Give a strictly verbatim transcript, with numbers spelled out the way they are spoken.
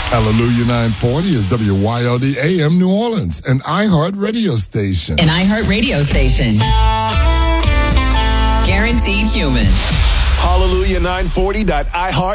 Hallelujah nine forty is W Y L D A M New Orleans, an iHeart radio station. An iHeart radio station. Guaranteed human. Hallelujah nine forty dot i heart